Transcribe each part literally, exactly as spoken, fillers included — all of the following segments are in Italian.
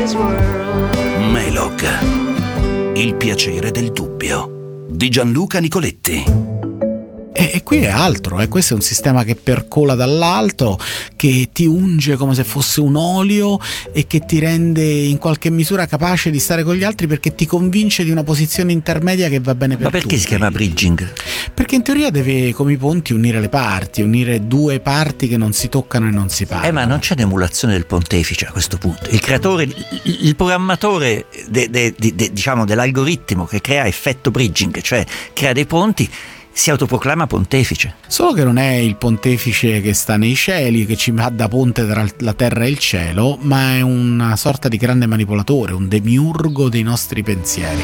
Melog, il piacere del dubbio, di Gianluca Nicoletti. E, e qui è altro, eh? Questo è un sistema che percola dall'alto, che ti unge come se fosse un olio e che ti rende in qualche misura capace di stare con gli altri, perché ti convince di una posizione intermedia che va bene per Ma perché tutti. si chiama bridging? Perché in teoria deve, come i ponti, unire le parti, unire due parti che non si toccano e non si parlano. Eh, ma non c'è un'emulazione del pontefice a questo punto. Il creatore, il, il programmatore de, de, de, de, diciamo dell'algoritmo che crea effetto bridging, cioè crea dei ponti, si autoproclama pontefice. Solo che non è il pontefice che sta nei cieli, che ci fa da ponte tra la terra e il cielo, ma è una sorta di grande manipolatore, un demiurgo dei nostri pensieri.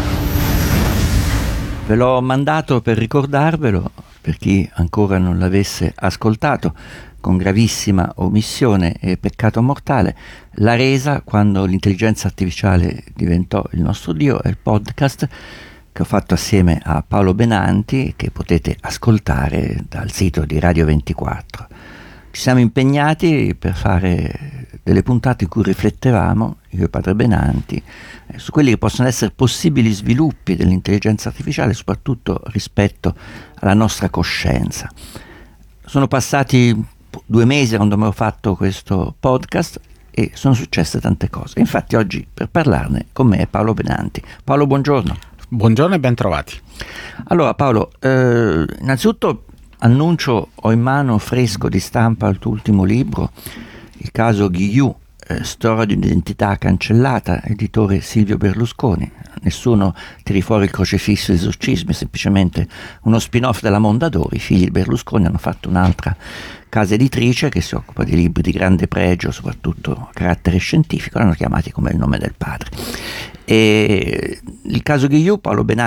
Ve l'ho mandato per ricordarvelo, per chi ancora non l'avesse ascoltato, con gravissima omissione e peccato mortale. La resa, quando l'intelligenza artificiale diventò il nostro Dio, è il podcast che ho fatto assieme a Paolo Benanti, che potete ascoltare dal sito di Radio ventiquattro. Ci siamo impegnati per fare delle puntate in cui riflettevamo, io e padre Benanti, eh, su quelli che possono essere possibili sviluppi dell'intelligenza artificiale, soprattutto rispetto alla nostra coscienza. Sono passati due mesi quando abbiamo fatto questo podcast e sono successe tante cose. Infatti oggi, per parlarne, con me è Paolo Benanti. Paolo, buongiorno. Buongiorno e ben trovati. Allora Paolo, eh, innanzitutto annuncio, ho in mano fresco di stampa il tuo ultimo libro, il caso Ghigliù, eh, storia di un'identità cancellata, editore Silvio Berlusconi. Nessuno tiri fuori il crocefisso e esorcismi, è semplicemente uno spin-off della Mondadori. I figli di Berlusconi hanno fatto un'altra casa editrice che si occupa di libri di grande pregio, soprattutto a carattere scientifico, l'hanno chiamati come il nome del padre. E il caso Ghigliù, Paolo Benanti